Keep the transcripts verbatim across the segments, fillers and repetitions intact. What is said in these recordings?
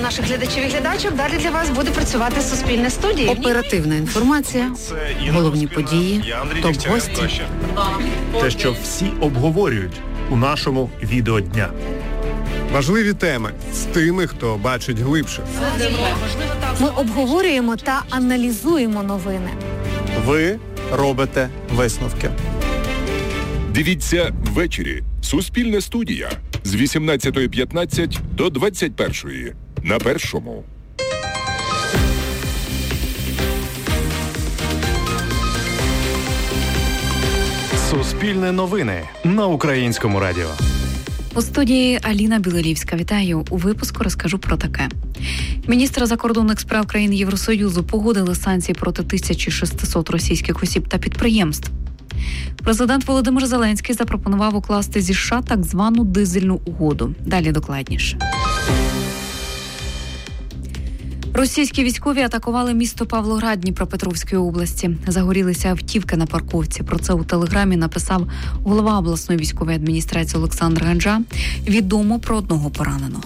наших глядачів і глядачок. Далі для вас буде працювати Суспільне студія. Оперативна інформація, головні події, топ-гості. Те, що всі обговорюють у нашому відео дня. Важливі теми з тими, хто бачить глибше. Ми обговорюємо та аналізуємо новини. Ви робите висновки. Дивіться ввечері. Суспільна студія з вісімнадцятої п'ятнадцять до двадцять першої на Першому. Суспільне новини на Українському радіо. У студії Аліна Білолівська. Вітаю. У випуску розкажу про таке. Міністри закордонних справ країн Євросоюзу погодили санкції проти тисячі шістсот російських осіб та підприємств. Президент Володимир Зеленський запропонував укласти зі США так звану дизельну угоду. Далі докладніше. Російські військові атакували місто Павлоград Дніпропетровської області. Загорілися автівки на парковці. Про це у телеграмі написав голова обласної військової адміністрації Олександр Ганджа. Відомо про одного пораненого.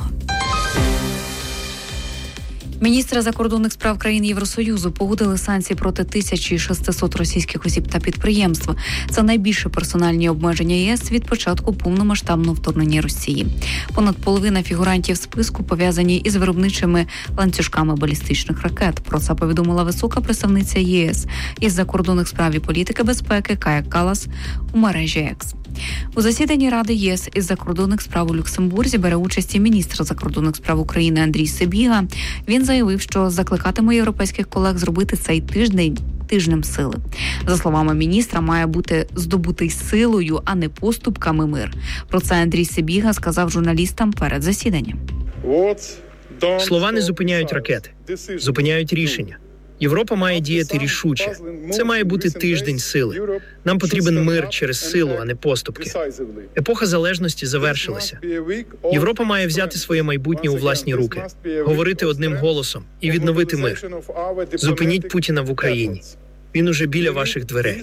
Міністри закордонних справ країн Євросоюзу погодили санкції проти тисячі шістсот російських осіб та підприємств. Це найбільше персональні обмеження ЄС від початку повномасштабного вторгнення Росії. Понад половина фігурантів списку пов'язані із виробничими ланцюжками балістичних ракет. Про це повідомила висока представниця ЄС із закордонних справ і політики безпеки Кая Каллас у мережі Екс. У засіданні Ради ЄС із закордонних справ у Люксембурзі бере участь і міністр закордонних справ України Андрій Сибіга. Він заявив, що закликатиме європейських колег зробити цей тиждень тижнем сили. За словами міністра, має бути здобутий силою, а не поступками мир. Про це Андрій Сибіга сказав журналістам перед засіданням. Слова не зупиняють ракети, зупиняють рішення. Європа має діяти рішуче. Це має бути тиждень сили. Нам потрібен мир через силу, а не поступки. Епоха залежності завершилася. Європа має взяти своє майбутнє у власні руки, говорити одним голосом і відновити мир. Зупиніть Путіна в Україні. Він уже біля ваших дверей.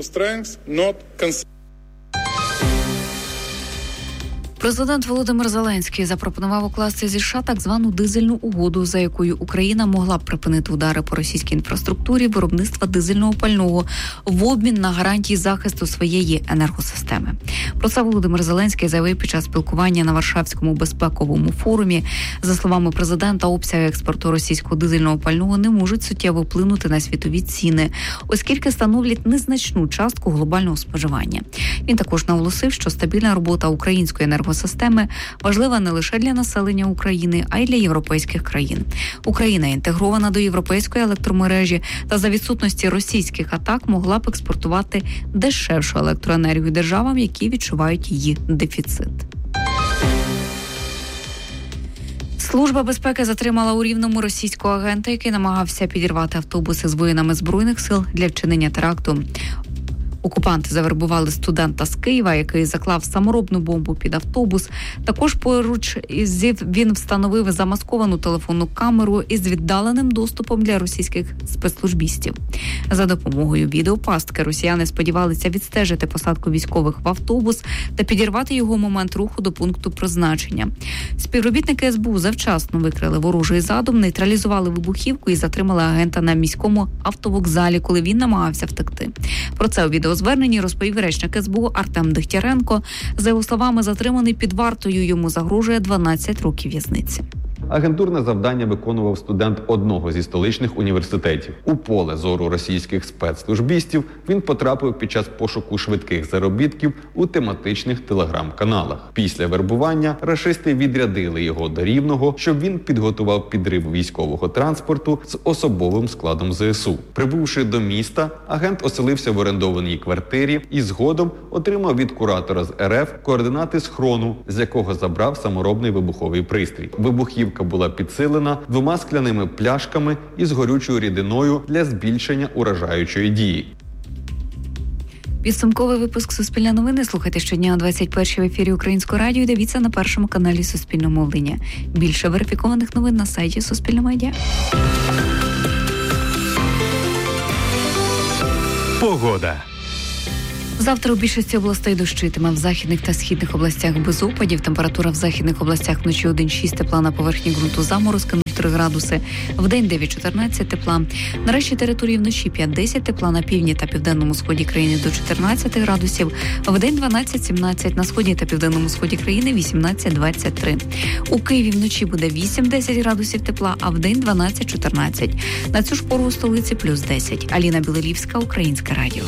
Президент Володимир Зеленський запропонував укласти зі США так звану дизельну угоду, за якою Україна могла б припинити удари по російській інфраструктурі виробництва дизельного пального в обмін на гарантії захисту своєї енергосистеми. Про це Володимир Зеленський заявив під час спілкування на Варшавському безпековому форумі. За словами президента, обсяги експорту російського дизельного пального не можуть суттєво вплинути на світові ціни, оскільки становлять незначну частку глобального споживання. Він також наголосив, що стабільна робота української енергосистеми системи важлива не лише для населення України, а й для європейських країн. Україна інтегрована до європейської електромережі та за відсутності російських атак могла б експортувати дешевшу електроенергію державам, які відчувають її дефіцит. Служба безпеки затримала у Рівному російського агента, який намагався підірвати автобуси з воїнами Збройних сил для вчинення теракту. Окупанти завербували студента з Києва, який заклав саморобну бомбу під автобус. Також поруч він встановив замасковану телефонну камеру із віддаленим доступом для російських спецслужбістів. За допомогою відеопастки росіяни сподівалися відстежити посадку військових в автобус та підірвати його момент руху до пункту призначення. Співробітники ес бе у завчасно викрили ворожий задум, нейтралізували вибухівку і затримали агента на міському автовокзалі, коли він намагався втекти. Про це у відео зверненні розповів речник ес бе у Артем Дегтяренко. За його словами, затриманий під вартою, йому загрожує дванадцять років в'язниці. Агентурне завдання виконував студент одного зі столичних університетів. У поле зору російських спецслужбістів він потрапив під час пошуку швидких заробітків у тематичних телеграм-каналах. Після вербування рашисти відрядили його до Рівного, щоб він підготував підрив військового транспорту з особовим складом зе ес у. Прибувши до міста, агент оселився в орендованій квартирі і згодом отримав від куратора з ер еф координати схрону, з якого забрав саморобний вибуховий пристрій. Вибухівка була підсилена двома скляними пляшками із горючою рідиною для збільшення уражаючої дії. Підсумковий випуск «Суспільне новини» слухайте щодня о двадцять першій в ефірі Українського радіо і дивіться на першому каналі Суспільного мовлення. Більше верифікованих новин на сайті Суспільне медіа. Погода. Завтра у більшості областей дощитиме. В західних та східних областях без опадів. Температура в західних областях вночі один-шість, тепла на поверхні ґрунту заморозки. три градуси. Вдень дев'ять-чотирнадцять тепла. На решті території вночі п'ять-десять тепла, на півдні та південному сході країни до чотирнадцять градусів. Вдень дванадцять-сімнадцять, на сході та південному сході країни вісімнадцять-двадцять три. У Києві вночі буде вісім-десять градусів тепла, а вдень дванадцять-чотирнадцять. На цю ж пору у столиці плюс десять. Аліна Білелівська, Українське радіо.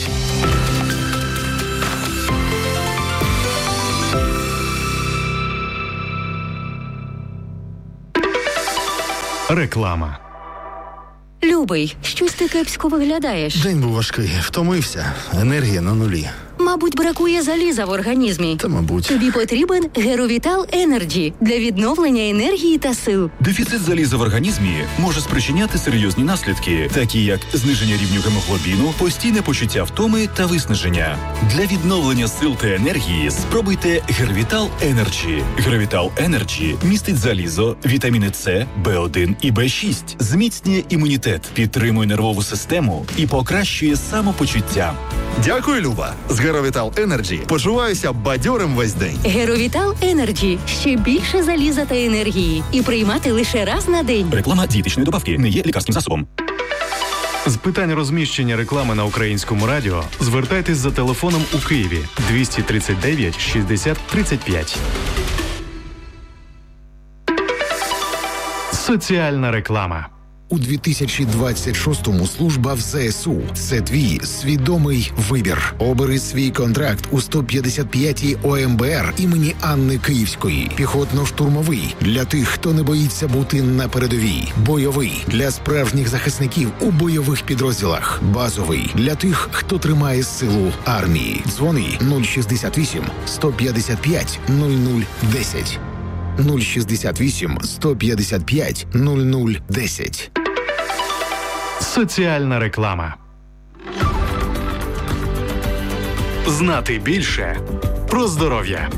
Реклама. Любий, щось ти кепсько виглядаєш. День був важкий, втомився, енергія на нулі. Мабуть, бракує заліза в організмі. Та, мабуть. Тобі потрібен Геровітал Енерджі для відновлення енергії та сил. Дефіцит заліза в організмі може спричиняти серйозні наслідки, такі як зниження рівню гемоглобіну, постійне почуття втоми та виснаження. Для відновлення сил та енергії спробуйте Геровітал Енерджі. Геровітал Енерджі містить залізо, вітаміни С, Б один і Б шість, зміцнює імунітет, підтримує нервову систему і покращує самопочуття. Дякую, Люба. З Геровітал Енерджі почуваюся бадьорим весь день. Геровітал Енерджі. Ще більше заліза та енергії. І приймати лише раз на день. Реклама дієтичної добавки не є лікарським засобом. З питань розміщення реклами на Українському радіо звертайтесь за телефоном у Києві двісті тридцять дев'ять шістдесят тридцять п'ять. Соціальна реклама. У дві тисячі двадцять шостому служба в ЗСУ – це твій свідомий вибір. Обери свій контракт у сто п'ятдесят п'ятій О Ем Бе Ер імені Анни Київської. Піхотно-штурмовий – для тих, хто не боїться бути на передовій. Бойовий – для справжніх захисників у бойових підрозділах. Базовий – для тих, хто тримає силу армії. Дзвони нуль шістдесят вісім сто п'ятдесят п'ять нуль нуль десять. нуль шістдесят вісім сто п'ятдесят п'ять нуль нуль десять. Соціальна реклама. Знати більше про здоров'я.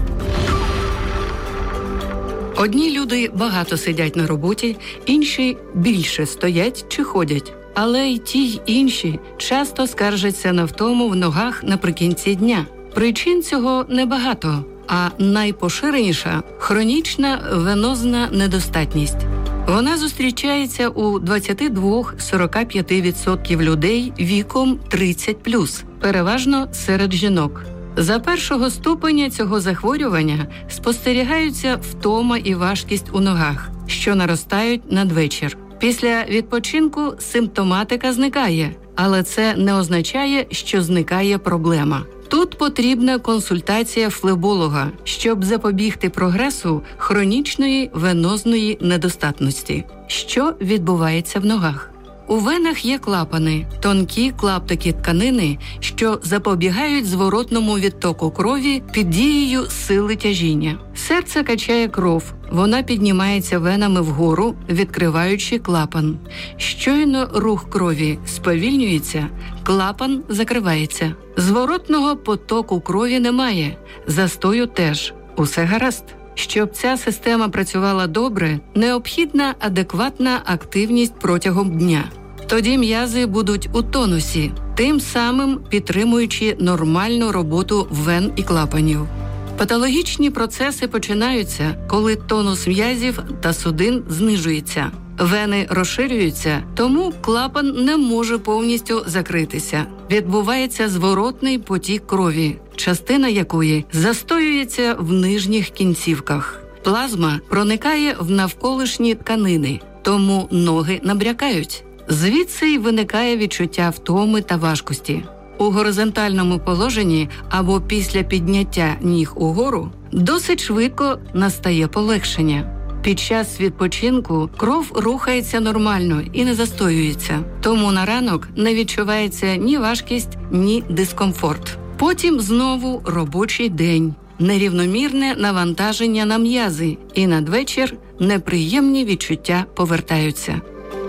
Одні люди багато сидять на роботі, інші більше стоять чи ходять. Але й ті, й інші часто скаржаться на втому в ногах наприкінці дня. Причин цього небагато, а найпоширеніша – хронічна венозна недостатність. Вона зустрічається у двадцять два - сорок п'ять відсотків людей віком тридцять плюс, переважно серед жінок. За першого ступеня цього захворювання спостерігаються втома і важкість у ногах, що наростають надвечір. Після відпочинку симптоматика зникає, але це не означає, що зникає проблема. Тут потрібна консультація флеболога, щоб запобігти прогресу хронічної венозної недостатності. Що відбувається в ногах? У венах є клапани – тонкі клаптики тканини, що запобігають зворотному відтоку крові під дією сили тяжіння. Серце качає кров, вона піднімається венами вгору, відкриваючи клапан. Щойно рух крові сповільнюється, клапан закривається. Зворотного потоку крові немає, застою теж. Усе гаразд. Щоб ця система працювала добре, необхідна адекватна активність протягом дня. Тоді м'язи будуть у тонусі, тим самим підтримуючи нормальну роботу вен і клапанів. Патологічні процеси починаються, коли тонус м'язів та судин знижується. Вени розширюються, тому клапан не може повністю закритися. Відбувається зворотний потік крові, частина якої застоюється в нижніх кінцівках. Плазма проникає в навколишні тканини, тому ноги набрякають. Звідси й виникає відчуття втоми та важкості. У горизонтальному положенні або після підняття ніг угору досить швидко настає полегшення. Під час відпочинку кров рухається нормально і не застоюється, тому на ранок не відчувається ні важкість, ні дискомфорт. Потім знову робочий день, нерівномірне навантаження на м'язи, і надвечір неприємні відчуття повертаються.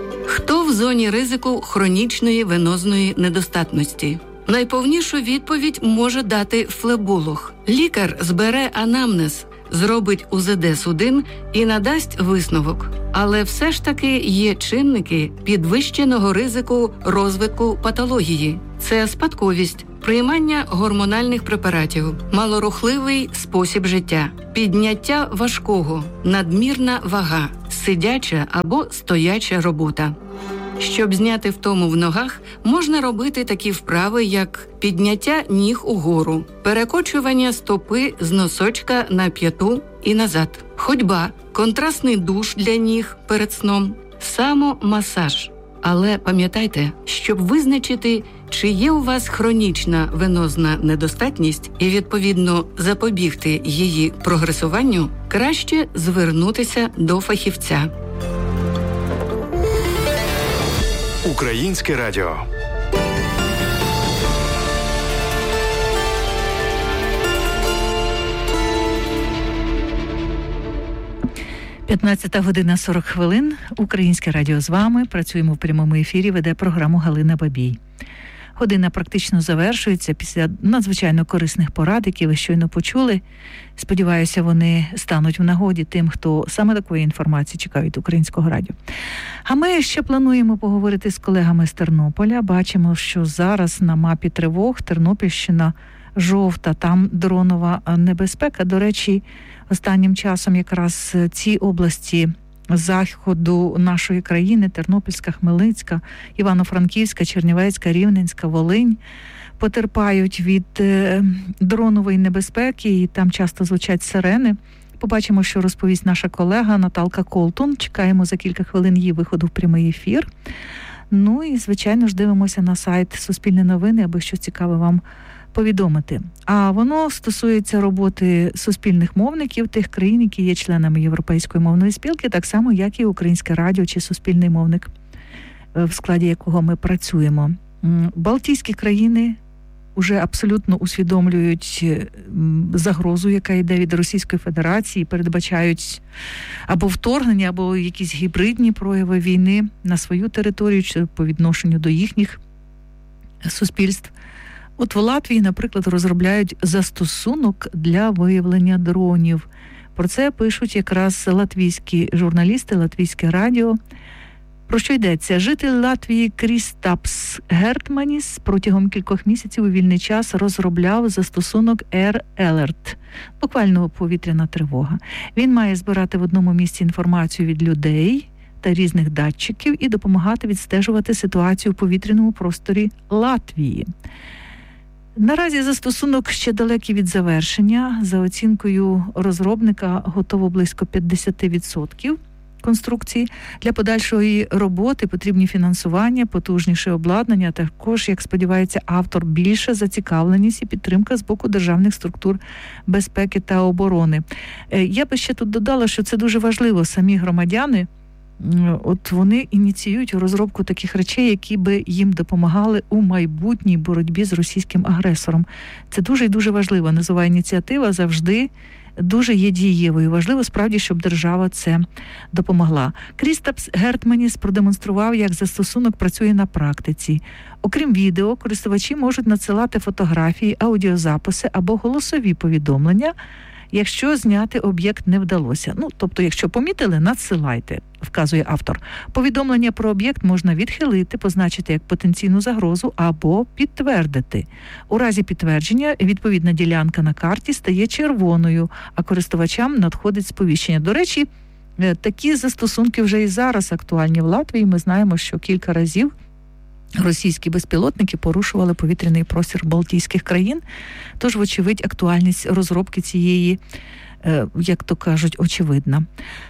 Хто в зоні ризику хронічної венозної недостатності? Найповнішу відповідь може дати флеболог. Лікар збере анамнез, зробить У Зе Де судин і надасть висновок. Але все ж таки є чинники підвищеного ризику розвитку патології. Це спадковість, приймання гормональних препаратів, малорухливий спосіб життя, підняття важкого, надмірна вага, сидяча або стояча робота. Щоб зняти втому в ногах, можна робити такі вправи, як підняття ніг угору, перекочування стопи з носочка на п'яту і назад, ходьба, контрастний душ для ніг перед сном, самомасаж. Але пам'ятайте, щоб визначити, чи є у вас хронічна венозна недостатність і, відповідно, запобігти її прогресуванню, краще звернутися до фахівця. Українське радіо. п'ятнадцята година сорок хвилин. Українське радіо з вами. Працюємо в прямому ефірі, веде програму Галина Бабій. Година практично завершується після надзвичайно корисних порад, які ви щойно почули. Сподіваюся, вони стануть в нагоді тим, хто саме такої інформації чекає від Українського радіо. А ми ще плануємо поговорити з колегами з Тернополя. Бачимо, що зараз на мапі тривог Тернопільщина жовта, там дронова небезпека. До речі, останнім часом якраз ці області заходу нашої країни, Тернопільська, Хмельницька, Івано-Франківська, Чернівецька, Рівненська, Волинь, потерпають від е, дронової небезпеки, і там часто звучать сирени. Побачимо, що розповість наша колега Наталка Колтун. Чекаємо за кілька хвилин її виходу в прямий ефір. Ну і, звичайно ж, дивимося на сайт Суспільне новини, аби щось цікаве вам повідомити. А воно стосується роботи суспільних мовників тих країн, які є членами Європейської мовної спілки, так само, як і Українське радіо чи Суспільний мовник, в складі якого ми працюємо. Балтійські країни вже абсолютно усвідомлюють загрозу, яка йде від Російської Федерації, передбачають або вторгнення, або якісь гібридні прояви війни на свою територію чи по відношенню до їхніх суспільств. От в Латвії, наприклад, розробляють застосунок для виявлення дронів. Про це пишуть якраз латвійські журналісти, латвійське радіо. Про що йдеться? Житель Латвії Крістапс Гертманіс протягом кількох місяців у вільний час розробляв застосунок Air Alert, буквально повітряна тривога. Він має збирати в одному місці інформацію від людей та різних датчиків і допомагати відстежувати ситуацію у повітряному просторі Латвії. Наразі застосунок ще далекий від завершення. За оцінкою розробника, готово близько п'ятдесят відсотків конструкції. Для подальшої роботи потрібні фінансування, потужніше обладнання, також, як сподівається автор, більша зацікавленість і підтримка з боку державних структур безпеки та оборони. Я би ще тут додала, що це дуже важливо. Самі громадяни, от вони ініціюють розробку таких речей, які би їм допомагали у майбутній боротьбі з російським агресором. Це дуже і дуже важливо. Низова ініціатива завжди дуже є дієвою. Важливо справді, щоб держава це допомогла. Крістапс Гертманіс продемонстрував, як застосунок працює на практиці. Окрім відео, користувачі можуть надсилати фотографії, аудіозаписи або голосові повідомлення, якщо зняти об'єкт не вдалося. Ну, тобто, якщо помітили, надсилайте, вказує автор. Повідомлення про об'єкт можна відхилити, позначити як потенційну загрозу або підтвердити. У разі підтвердження відповідна ділянка на карті стає червоною, а користувачам надходить сповіщення. До речі, такі застосунки вже і зараз актуальні в Латвії. Ми знаємо, що кілька разів російські безпілотники порушували повітряний простір Балтійських країн. Тож, вочевидь, актуальність розробки цієї, як то кажуть, очевидна.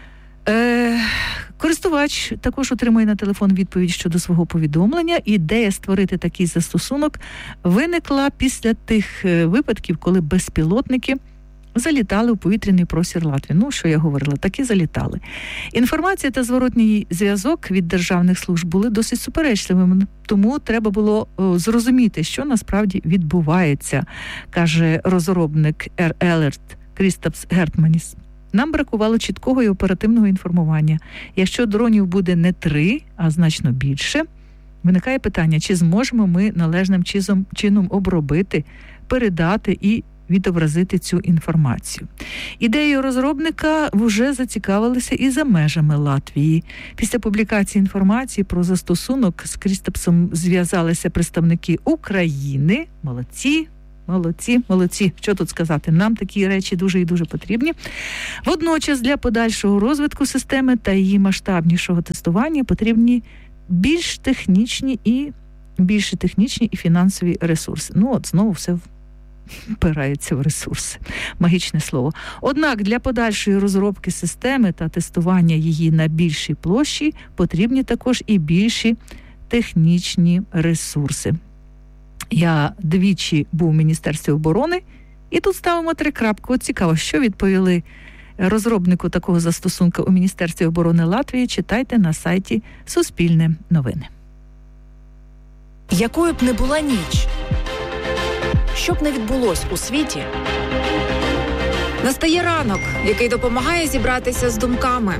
Е, користувач також отримує на телефон відповідь щодо свого повідомлення. Ідея створити такий застосунок виникла після тих випадків, коли безпілотники залітали у повітряний простір Латвії. Ну, що я говорила, таки залітали. Інформація та зворотній зв'язок від державних служб були досить суперечливими, тому треба було о, зрозуміти, що насправді відбувається, каже розробник Air Alert Крістапс Гертманіс. Нам бракувало чіткого і оперативного інформування. Якщо дронів буде не три, а значно більше, виникає питання, чи зможемо ми належним чином обробити, передати і відобразити цю інформацію. Ідеєю розробника вже зацікавилися і за межами Латвії. Після публікації інформації про застосунок з Крістапсом зв'язалися представники України, молодці, Молодці, молодці. Що тут сказати? Нам такі речі дуже і дуже потрібні. Водночас для подальшого розвитку системи та її масштабнішого тестування потрібні більш технічні і більше технічні і фінансові ресурси. Ну от знову все впирається в ресурси. Магічне слово. Однак для подальшої розробки системи та тестування її на більшій площі потрібні також і більші технічні ресурси. Я двічі був у Міністерстві оборони, і тут ставимо три крапки. От цікаво, що відповіли розробнику такого застосунка у Міністерстві оборони Латвії. Читайте на сайті Суспільне новини. Якою б не була ніч, що б не відбулось у світі, Настає ранок, який допомагає зібратися з думками.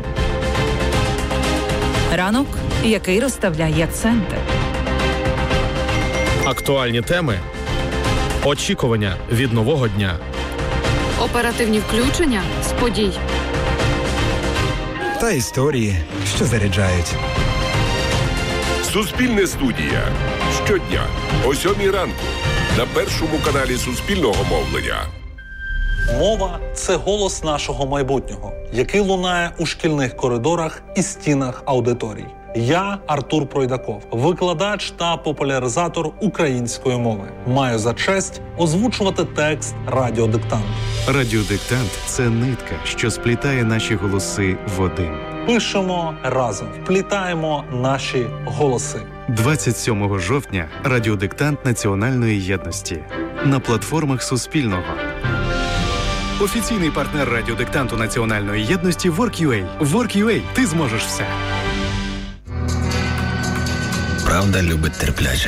ранок, який розставляє акценти. Актуальні теми, очікування від нового дня. Оперативні включення з подій. Та історії, що заряджають. Суспільне студія. Щодня о сьомій ранку на першому каналі Суспільного мовлення. Мова – це голос нашого майбутнього, який лунає у шкільних коридорах і стінах аудиторій. Я Артур Пройдаков, викладач та популяризатор української мови. Маю за честь озвучувати текст радіодиктанту. Радіодиктант – це нитка, що сплітає наші голоси в один. Пишемо разом, вплітаємо наші голоси. двадцять сьомого жовтня радіодиктант Національної єдності на платформах Суспільного. Офіційний партнер радіодиктанту Національної єдності WorkUA. WorkUA – ти зможеш все. Правда любить терпляче.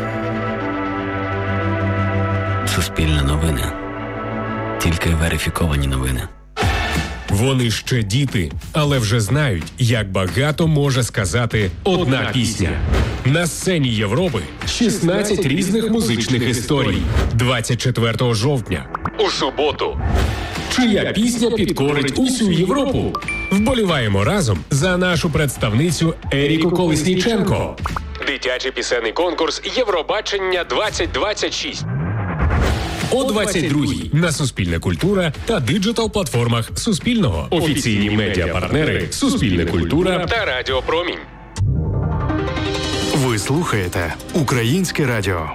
Суспільне новини. Тільки верифіковані новини. Вони ще діти, але вже знають, як багато може сказати одна пісня. На сцені Європи шістнадцять різних музичних історій. двадцять четвертого жовтня. У суботу. Чия пісня підкорить усю Європу? Вболіваємо разом за нашу представницю Еріку Колесніченко. Дитячий пісенний конкурс Євробачення двадцять двадцять шість. О двадцять другій на Суспільне культура та диджитал-платформах Суспільного. Офіційні медіапартнери Суспільне культура та Радіо Промінь. Ви слухаєте Українське радіо.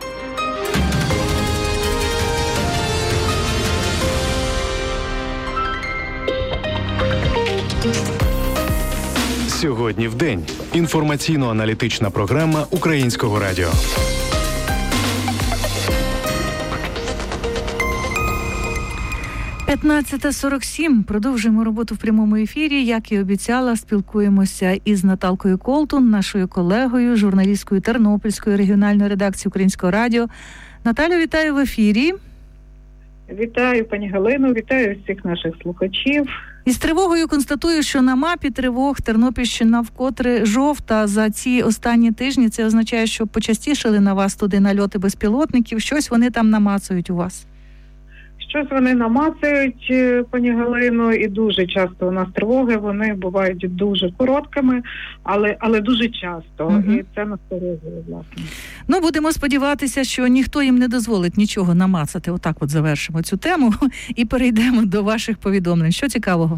Сьогодні в день. Інформаційно-аналітична програма Українського радіо. п'ятнадцята сорок сім. Продовжуємо роботу в прямому ефірі. Як і обіцяла, спілкуємося із Наталкою Колтун, нашою колегою, журналісткою Тернопільської регіональної редакції Українського радіо. Наталю, вітаю в ефірі. Вітаю, пані Галину, вітаю всіх наших слухачів. Із тривогою констатую, що на мапі тривог Тернопільщина вкотре жовта за ці останні тижні. Це означає, що почастішали на вас туди нальоти безпілотників. Щось вони там намацують у вас. Щось вони намацають, пані Галино, і дуже часто у нас тривоги, вони бувають дуже короткими, але, але дуже часто. Угу. І це насторожує, власне. Ну, будемо сподіватися, що ніхто їм не дозволить нічого намацати. Отак от завершимо цю тему і перейдемо до ваших повідомлень. Що цікавого?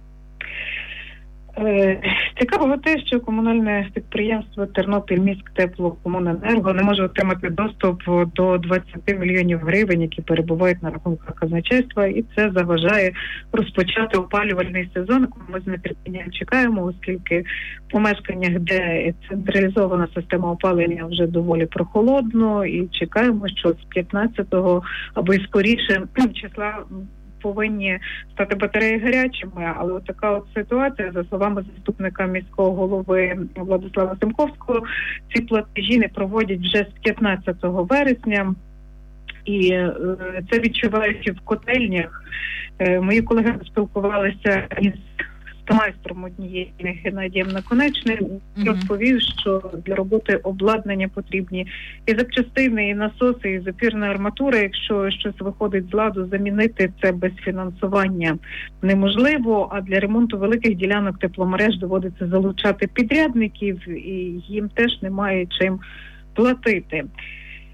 Цікавого те, що комунальне підприємство Тернопільміськтеплокомуненерго не може отримати доступ до двадцять мільйонів гривень, які перебувають на рахунках казначейства, і це заважає розпочати опалювальний сезон. Ми з нетерпінням чекаємо, оскільки в помешканнях, де централізована система опалення, вже доволі прохолодно, і чекаємо, що з п'ятнадцятого або й скоріше числа повинні стати батареї гарячими, але от така от ситуація, за словами заступника міського голови Владислава Семковського, ці платежі не проводять вже з п'ятнадцятого вересня, і е, це відчувають і в котельнях. Е, мої колеги спілкувалися із майстром однієї Геннадієм Наконечним, mm-hmm. розповів, що для роботи обладнання потрібні і запчастини, і насоси, і запірна арматура. Якщо щось виходить з ладу, замінити це без фінансування неможливо, а для ремонту великих ділянок тепломереж доводиться залучати підрядників, і їм теж немає чим платити.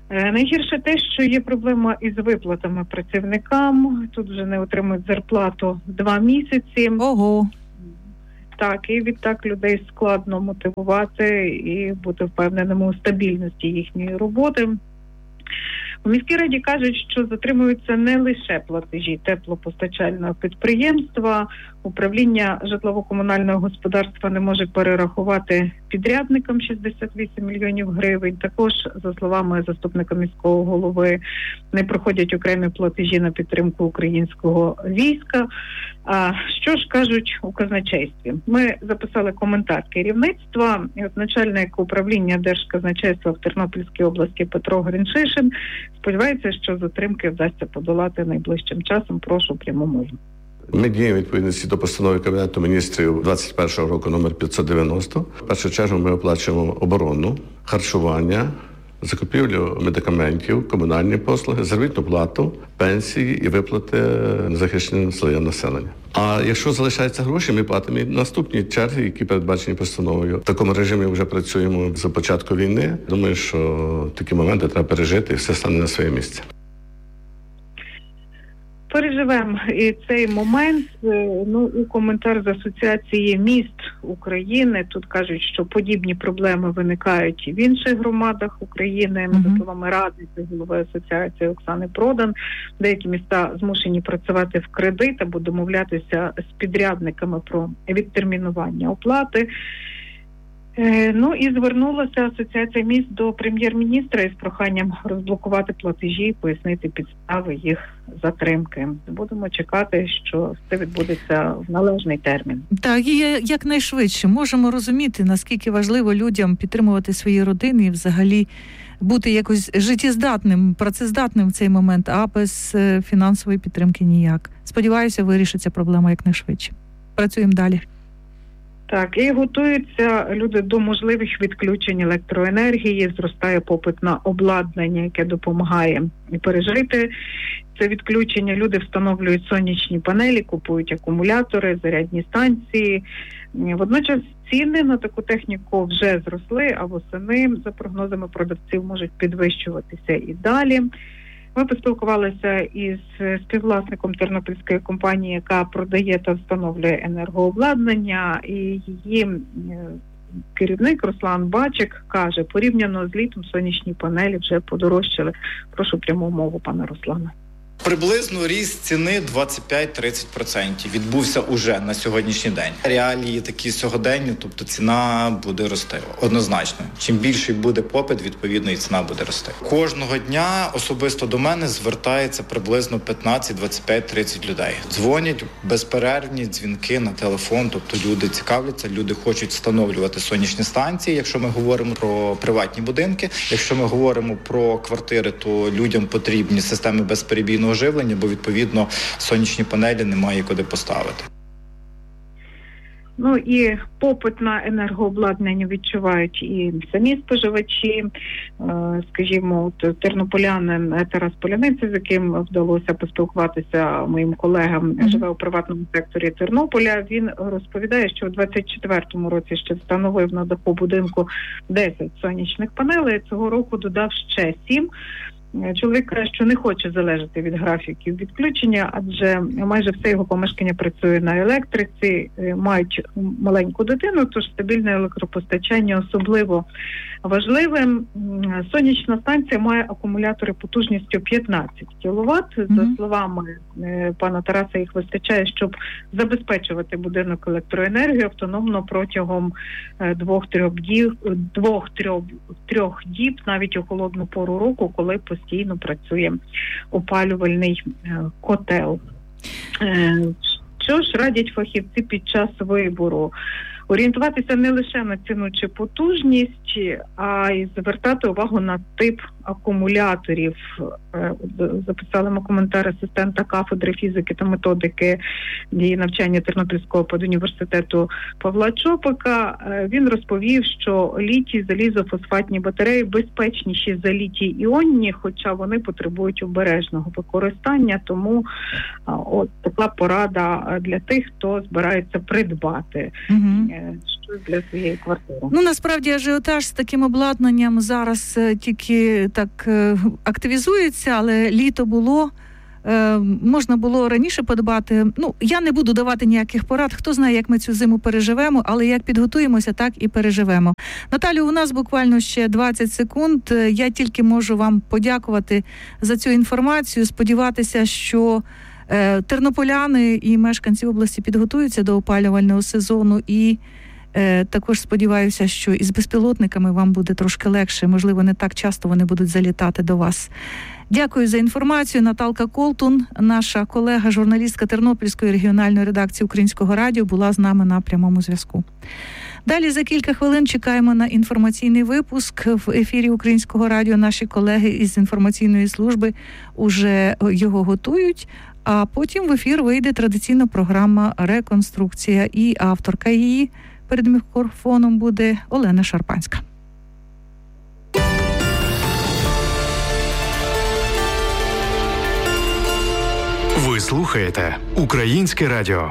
Найгірше те, що є проблема із виплатами працівникам. Тут вже не отримують зарплату два місяці. Ого. Так, і відтак людей складно мотивувати і бути впевненими у стабільності їхньої роботи. У міській раді кажуть, що затримуються не лише платежі теплопостачального підприємства. Управління житлово-комунального господарства не може перерахувати підрядникам шістдесят вісім мільйонів гривень. Також, за словами заступника міського голови, не проходять окремі платежі на підтримку українського війська. А що ж кажуть у казначействі? Ми записали коментар керівництва. І от начальник управління Держказначейства в Тернопільській області Петро Гриншишин сподівається, що затримки вдасться подолати найближчим часом. Прошу пряму мову. Ми діємо відповідності до постанови Кабінету міністрів двадцять першого року номер п'ятсот дев'яносто. В першу чергу ми оплачуємо оборону, харчування, закупівлю медикаментів, комунальні послуги, заробітну плату, пенсії і виплати незахищеним слоям населення. А якщо залишаються гроші, ми платимо і наступні черги, які передбачені постановою. В такому режимі вже працюємо з початку війни. Думаю, що такі моменти треба пережити і все стане на своє місце. Переживемо і цей момент. Ну, у коментар з Асоціації міст України тут кажуть, що подібні проблеми виникають і в інших громадах України. Mm-hmm. За словами радниці голови асоціації Оксани Продан, деякі міста змушені працювати в кредит або домовлятися з підрядниками про відтермінування оплати. Ну і звернулася Асоціація міст до прем'єр-міністра із проханням розблокувати платежі і пояснити підстави їх затримки. Будемо чекати, що це відбудеться в належний термін. Так, і якнайшвидше можемо розуміти, наскільки важливо людям підтримувати свої родини і взагалі бути якось життєздатним, працездатним в цей момент, а без фінансової підтримки ніяк. Сподіваюся, вирішиться проблема якнайшвидше. Працюємо далі. Так, і готуються люди до можливих відключень електроенергії, зростає попит на обладнання, яке допомагає пережити це відключення. Люди встановлюють сонячні панелі, купують акумулятори, зарядні станції. Водночас ціни на таку техніку вже зросли, а восени, за прогнозами продавців, можуть підвищуватися і далі. Ми поспілкувалися із співвласником тернопільської компанії, яка продає та встановлює енергообладнання, і її керівник Руслан Бачик каже, порівняно з літом сонячні панелі вже подорожчали. Прошу пряму мову пана Руслана. Приблизно ріст ціни двадцять п'ять - тридцять відсотків відбувся уже на сьогоднішній день. Реалії такі сьогодення, тобто ціна буде рости. Однозначно. Чим більший буде попит, відповідно і ціна буде рости. Кожного дня особисто до мене звертається приблизно п'ятнадцять, двадцять п'ять, тридцять людей. Дзвонять безперервні дзвінки на телефон, тобто люди цікавляться, люди хочуть встановлювати сонячні станції, якщо ми говоримо про приватні будинки. Якщо ми говоримо про квартири, то людям потрібні системи безперебійного живлення, бо, відповідно, сонячні панелі немає куди поставити. Ну і попит на енергообладнання відчувають і самі споживачі. Скажімо, от тернополянин Тарас Поляниця, з яким вдалося поспілкуватися моїм колегам, mm-hmm. живе у приватному секторі Тернополя. Він розповідає, що у двадцять четвертому році ще встановив на даху будинку десять сонячних панелей, цього року додав ще сім. Чоловік каже, що не хоче залежати від графіків відключення, адже майже все його помешкання працює на електриці, мають маленьку дитину, тож стабільне електропостачання особливо важливим. Сонячна станція має акумулятори потужністю п'ятнадцять кіловат. Mm-hmm. За словами пана Тараса, їх вистачає, щоб забезпечувати будинок електроенергією автономно протягом двох-трьох діб, двох-трьох діб, навіть у холодну пору року, коли постійно працює опалювальний котел. Що ж радять фахівці під час вибору? Орієнтуватися не лише на ціну чи потужність, а й звертати увагу на тип акумуляторів. Записали ми коментар асистента кафедри фізики та методики і навчання Тернопільського педуніверситету Павла Чопика. Він розповів, що літій залізофосфатні батареї безпечніші за літій-іонні, хоча вони потребують обережного використання, тому от така порада для тих, хто збирається придбати. Mm-hmm. щось для своєї квартири. Ну, насправді, ажіотаж з таким обладнанням зараз е, тільки так е, активізується, але літо було, е, можна було раніше подбати. Ну, я не буду давати ніяких порад, хто знає, як ми цю зиму переживемо, але як підготуємося, так і переживемо. Наталю, у нас буквально ще двадцять секунд. Я тільки можу вам подякувати за цю інформацію, сподіватися, що е, тернополяни і мешканці області підготуються до опалювального сезону, і е, також сподіваюся, що із безпілотниками вам буде трошки легше, можливо, не так часто вони будуть залітати до вас. Дякую за інформацію. Наталка Колтун, наша колега, журналістка Тернопільської регіональної редакції Українського радіо, була з нами на прямому зв'язку. Далі за кілька хвилин чекаємо на інформаційний випуск. В ефірі Українського радіо наші колеги із інформаційної служби уже його готують, а потім в ефір вийде традиційна програма «Реконструкція», і авторка її перед мікрофоном буде Олена Шарпанська. Ви слухаєте Українське радіо.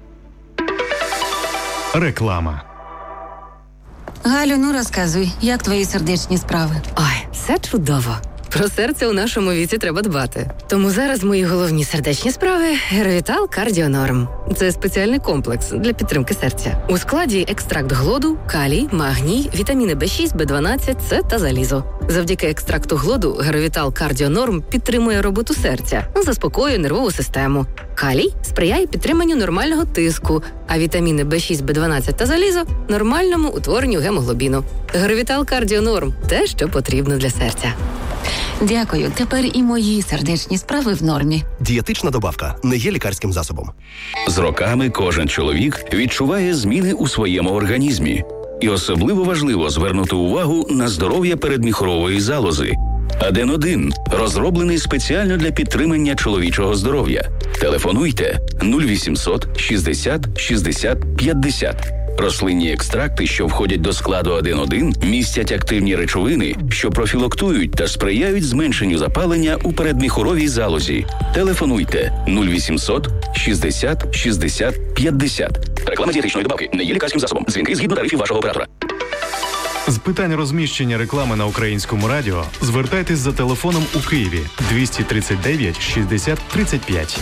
Реклама. Галю, ну розказуй, як твої сердечні справи? Ой, все чудово. Про серце у нашому віці треба дбати. Тому зараз мої головні сердечні справи – Геровітал Кардіонорм. Це спеціальний комплекс для підтримки серця. У складі екстракт глоду, калій, магній, вітаміни Б шість, Б дванадцять, С та залізо. Завдяки екстракту глоду Геровітал Кардіонорм підтримує роботу серця, заспокоює нервову систему. Калій сприяє підтриманню нормального тиску, а вітаміни Б шість, Б дванадцять та залізо – нормальному утворенню гемоглобіну. Геровітал Кардіонорм – те, що потрібно для серця. Дякую. Тепер і мої сердечні справи в нормі. Дієтична добавка не є лікарським засобом. З роками кожен чоловік відчуває зміни у своєму організмі. І особливо важливо звернути увагу на здоров'я передміхорової залози. Аден один розроблений спеціально для підтримання чоловічого здоров'я. Телефонуйте нуль вісімсот шістдесят шістдесят п'ятдесят. Рослинні екстракти, що входять до складу Аден один, містять активні речовини, що профілактують та сприяють зменшенню запалення у передміхоровій залозі. Телефонуйте нуль вісімсот шістдесят шістдесят п'ятдесят. Реклама дієтичної добавки не є лікарським засобом. Дзвінки згідно тарифів вашого оператора. З питань розміщення реклами на Українському радіо звертайтесь за телефоном у Києві двісті тридцять дев'ять шістдесят тридцять п'ять.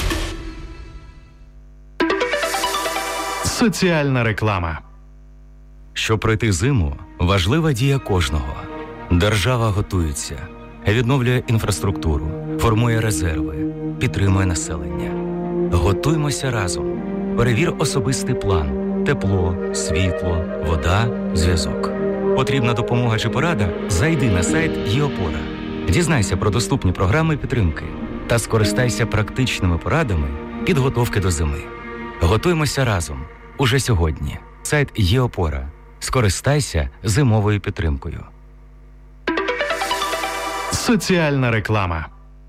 Соціальна реклама. Щоб пройти зиму, важлива дія кожного. Держава готується, відновлює інфраструктуру, формує резерви, підтримує населення. Готуймося разом. Перевір особистий план. Тепло, світло, вода, зв'язок. Потрібна допомога чи порада? Зайди на сайт ЄОПОРА. Дізнайся про доступні програми підтримки та скористайся практичними порадами підготовки до зими. Готуймося разом. Уже сьогодні. Сайт ЄОПОРА. Скористайся зимовою підтримкою. Соціальна реклама.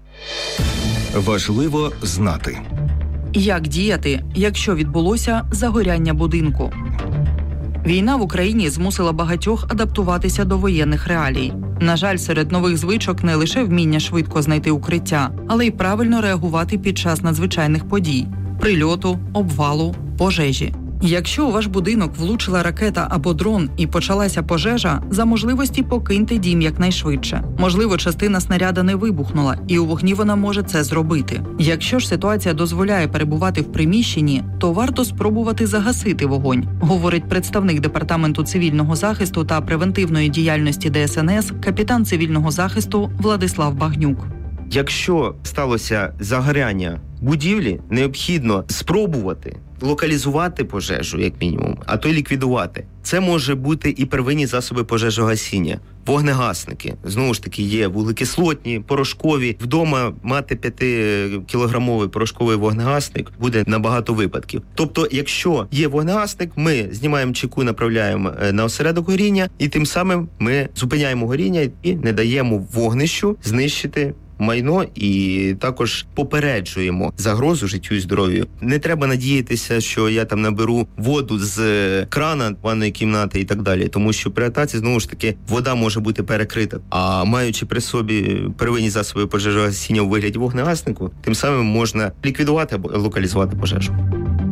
Важливо знати. Як діяти, якщо відбулося загоряння будинку? Війна в Україні змусила багатьох адаптуватися до воєнних реалій. На жаль, серед нових звичок не лише вміння швидко знайти укриття, але й правильно реагувати під час надзвичайних подій – прильоту, обвалу, пожежі. Якщо у ваш будинок влучила ракета або дрон і почалася пожежа, за можливості покиньте дім якнайшвидше. Можливо, частина снаряда не вибухнула, і у вогні вона може це зробити. Якщо ж ситуація дозволяє перебувати в приміщенні, то варто спробувати загасити вогонь, говорить представник Департаменту цивільного захисту та превентивної діяльності Де Ес Ен Ес, капітан цивільного захисту Владислав Багнюк. Якщо сталося загоряння будівлі, необхідно спробувати локалізувати пожежу, як мінімум, а то й ліквідувати. Це може бути і первинні засоби пожежогасіння, вогнегасники. Знову ж таки, є вуглекислотні, порошкові. Вдома мати п'ятикілограмовий порошковий вогнегасник буде на багато випадків. Тобто, якщо є вогнегасник, ми знімаємо чеку, направляємо на осередок горіння, і тим самим ми зупиняємо горіння і не даємо вогнищу знищити майно, і також попереджуємо загрозу життю і здоров'ю. Не треба надіятися, що я там наберу воду з крана ванної кімнати і так далі, тому що при атаці, знову ж таки, вода може бути перекрита. А маючи при собі первинні засоби пожежогасіння у вигляді вогнегаснику, тим самим можна ліквідувати або локалізувати пожежу.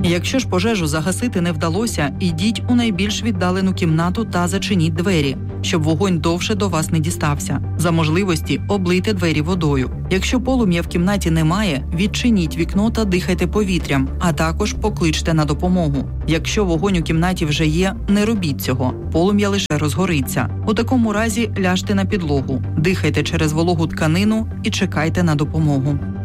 Якщо ж пожежу загасити не вдалося, ідіть у найбільш віддалену кімнату та зачиніть двері, щоб вогонь довше до вас не дістався. За можливості облийте двері водою. Якщо полум'я в кімнаті немає, відчиніть вікно та дихайте повітрям, а також покличте на допомогу. Якщо вогонь у кімнаті вже є, не робіть цього. Полум'я лише розгориться. У такому разі ляжте на підлогу, дихайте через вологу тканину і чекайте на допомогу.